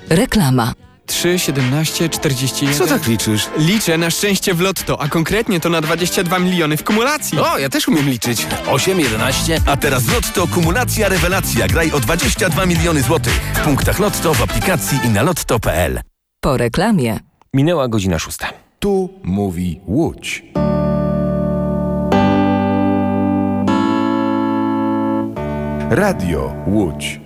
Reklama. 3, 17, 41... Co tak liczysz? Liczę na szczęście w lotto, a konkretnie to na 22 miliony w kumulacji. O, ja też umiem liczyć. 8, 11... A teraz Lotto kumulacja rewelacja. Graj o 22 miliony złotych. W punktach Lotto, w aplikacji i na lotto.pl. Po reklamie. Minęła godzina 6. Tu mówi Łódź. Radio Łódź.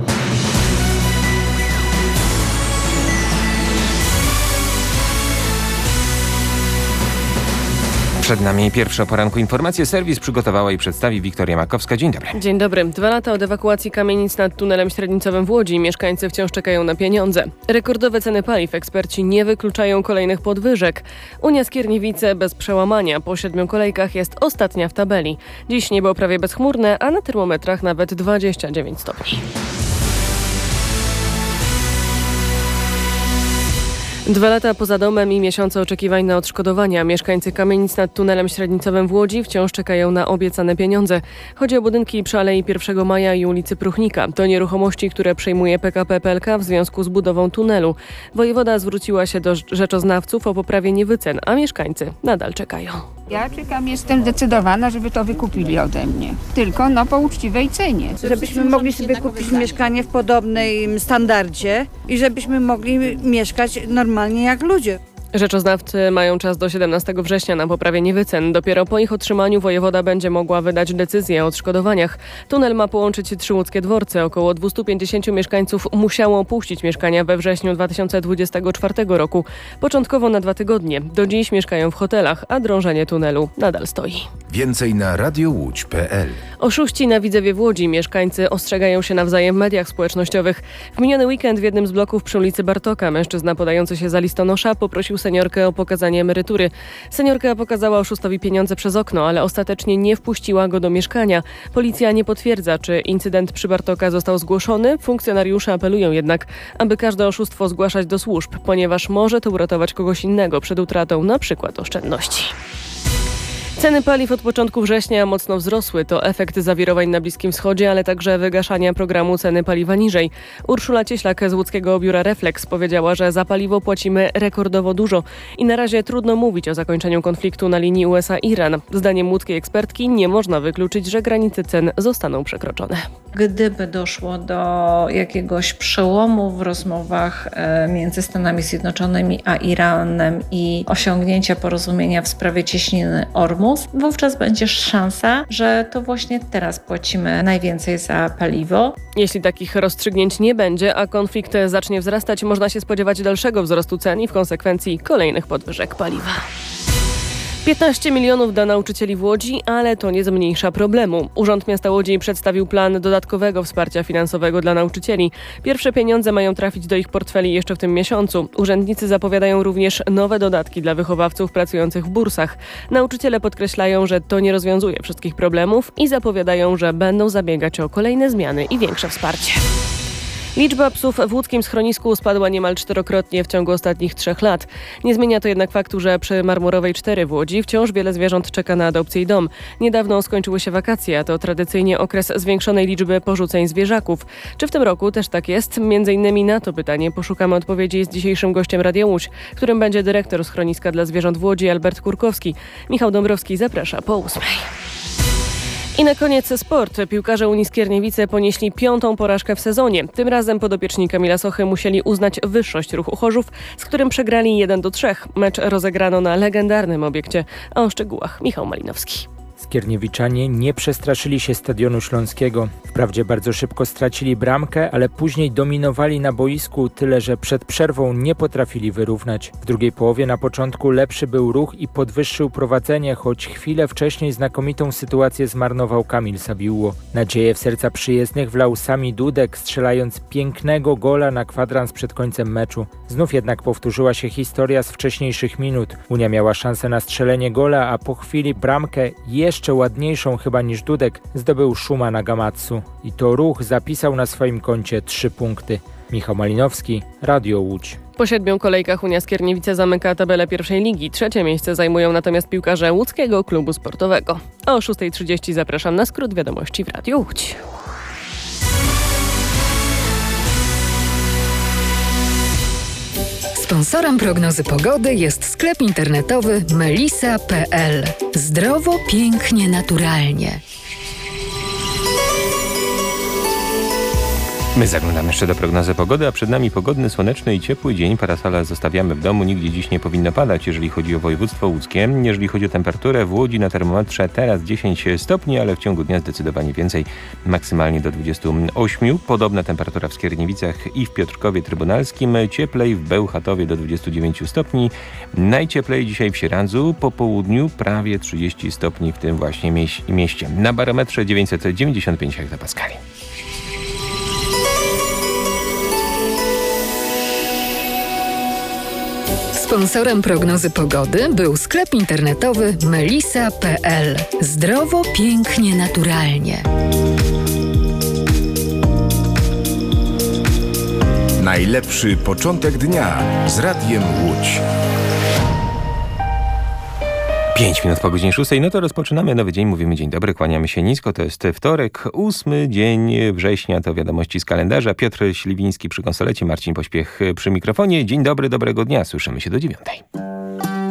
Przed nami pierwsze o poranku informacje. Serwis przygotowała i przedstawi Wiktoria Makowska. Dzień dobry. Dzień dobry. 2 lata od ewakuacji kamienic nad tunelem średnicowym w Łodzi. Mieszkańcy wciąż czekają na pieniądze. Rekordowe ceny paliw. Eksperci nie wykluczają kolejnych podwyżek. Unia Skierniewice bez przełamania. Po 7 kolejkach jest ostatnia w tabeli. Dziś niebo prawie bezchmurne, a na termometrach nawet 29 stopni. 2 lata poza domem i miesiące oczekiwań na odszkodowania. Mieszkańcy kamienic nad tunelem średnicowym w Łodzi wciąż czekają na obiecane pieniądze. Chodzi o budynki przy Alei 1 Maja i ulicy Pruchnika. To nieruchomości, które przejmuje PKP PLK w związku z budową tunelu. Wojewoda zwróciła się do rzeczoznawców o poprawienie wycen, a mieszkańcy nadal czekają. Ja czekam, jestem zdecydowana, żeby to wykupili ode mnie. Tylko po uczciwej cenie. Żebyśmy mogli sobie kupić mieszkanie w podobnym standardzie i żebyśmy mogli mieszkać normalnie jak ludzie. Rzeczoznawcy mają czas do 17 września na poprawienie wycen. Dopiero po ich otrzymaniu wojewoda będzie mogła wydać decyzję o odszkodowaniach. Tunel ma połączyć 3 łódzkie dworce. Około 250 mieszkańców musiało opuścić mieszkania we wrześniu 2024 roku. Początkowo na 2 tygodnie. Do dziś mieszkają w hotelach, a drążenie tunelu nadal stoi. Więcej na radiołódź.pl. Oszuści na Widzewie w Łodzi. Mieszkańcy ostrzegają się nawzajem w mediach społecznościowych. W miniony weekend w jednym z bloków przy ulicy Bartoka mężczyzna podający się za listonosza poprosił seniorkę o pokazanie emerytury. Seniorka pokazała oszustowi pieniądze przez okno, ale ostatecznie nie wpuściła go do mieszkania. Policja nie potwierdza, czy incydent przy Bartoka został zgłoszony. Funkcjonariusze apelują jednak, aby każde oszustwo zgłaszać do służb, ponieważ może to uratować kogoś innego przed utratą np. oszczędności. Ceny paliw od początku września mocno wzrosły. To efekt zawirowań na Bliskim Wschodzie, ale także wygaszania programu ceny paliwa niżej. Urszula Cieślak z łódzkiego biura Reflex powiedziała, że za paliwo płacimy rekordowo dużo i na razie trudno mówić o zakończeniu konfliktu na linii USA-Iran. Zdaniem łódzkiej ekspertki nie można wykluczyć, że granice cen zostaną przekroczone. Gdyby doszło do jakiegoś przełomu w rozmowach między Stanami Zjednoczonymi a Iranem i osiągnięcia porozumienia w sprawie cieśniny Ormus, wówczas będzie szansa, że to właśnie teraz płacimy najwięcej za paliwo. Jeśli takich rozstrzygnięć nie będzie, a konflikt zacznie wzrastać, można się spodziewać dalszego wzrostu cen i w konsekwencji kolejnych podwyżek paliwa. 15 milionów dla nauczycieli w Łodzi, ale to nie zmniejsza problemu. Urząd Miasta Łodzi przedstawił plan dodatkowego wsparcia finansowego dla nauczycieli. Pierwsze pieniądze mają trafić do ich portfeli jeszcze w tym miesiącu. Urzędnicy zapowiadają również nowe dodatki dla wychowawców pracujących w bursach. Nauczyciele podkreślają, że to nie rozwiązuje wszystkich problemów i zapowiadają, że będą zabiegać o kolejne zmiany i większe wsparcie. Liczba psów w łódzkim schronisku spadła niemal 4-krotnie w ciągu ostatnich 3 lat. Nie zmienia to jednak faktu, że przy Marmurowej 4 w Łodzi wciąż wiele zwierząt czeka na adopcję i dom. Niedawno skończyły się wakacje, a to tradycyjnie okres zwiększonej liczby porzuceń zwierzaków. Czy w tym roku też tak jest? Między innymi na to pytanie poszukamy odpowiedzi z dzisiejszym gościem Radia Łódź, którym będzie dyrektor schroniska dla zwierząt w Łodzi Albert Kurkowski. Michał Dąbrowski zaprasza po 8. I na koniec sport. Piłkarze Unii Skierniewice ponieśli 5. porażkę w sezonie. Tym razem podopieczni Kamila Sochy musieli uznać wyższość Ruchu Chorzów, z którym przegrali 1-3. Mecz rozegrano na legendarnym obiekcie. A o szczegółach Michał Malinowski. Skierniewiczanie nie przestraszyli się Stadionu Śląskiego. Wprawdzie bardzo szybko stracili bramkę, ale później dominowali na boisku, tyle że przed przerwą nie potrafili wyrównać. W drugiej połowie na początku lepszy był ruch i podwyższył prowadzenie, choć chwilę wcześniej znakomitą sytuację zmarnował Kamil Sabiło. Nadzieję w serca przyjezdnych wlał Sami Dudek, strzelając pięknego gola na kwadrans przed końcem meczu. Znów jednak powtórzyła się historia z wcześniejszych minut. Unia miała szansę na strzelenie gola, a po chwili bramkę jeszcze ładniejszą chyba niż Dudek zdobył Szuma Nagamatsu. I to Ruch zapisał na swoim koncie 3 punkty. Michał Malinowski, Radio Łódź. Po 7 kolejkach Unia Skierniewice zamyka tabelę pierwszej ligi. 3. miejsce zajmują natomiast piłkarze łódzkiego klubu sportowego. A o 6:30 zapraszam na skrót wiadomości w Radio Łódź. Sponsorem prognozy pogody jest sklep internetowy melisa.pl. Zdrowo, pięknie, naturalnie. My zaglądamy jeszcze do prognozy pogody, a przed nami pogodny, słoneczny i ciepły dzień. Parasola zostawiamy w domu, nigdzie dziś nie powinno padać, jeżeli chodzi o województwo łódzkie. Jeżeli chodzi o temperaturę, w Łodzi na termometrze teraz 10 stopni, ale w ciągu dnia zdecydowanie więcej, maksymalnie do 28. Podobna temperatura w Skierniewicach i w Piotrkowie Trybunalskim, cieplej w Bełchatowie do 29 stopni. Najcieplej dzisiaj w Sieradzu, po południu prawie 30 stopni w tym właśnie mieście. Na barometrze 995 hektopaskali. Sponsorem prognozy pogody był sklep internetowy melisa.pl. Zdrowo, pięknie, naturalnie. Najlepszy początek dnia z Radiem Łódź. 5 minut po godzinie 6. No to rozpoczynamy nowy dzień. Mówimy dzień dobry, kłaniamy się nisko. To jest wtorek, 8 dzień września. To wiadomości z kalendarza. Piotr Śliwiński przy konsolecie, Marcin Pośpiech przy mikrofonie. Dzień dobry, dobrego dnia. Słyszymy się do 9.